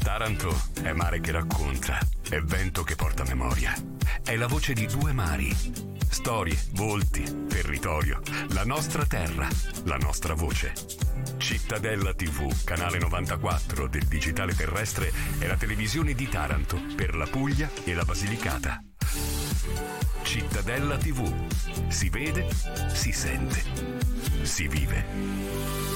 Taranto è mare che racconta, è vento che porta memoria. È la voce di due mari. Storie, volti, territorio, la nostra terra, la nostra voce. Cittadella TV, canale 94 del digitale terrestre, è la televisione di Taranto per la Puglia e la Basilicata. Cittadella TV. Si vede, si sente, si vive.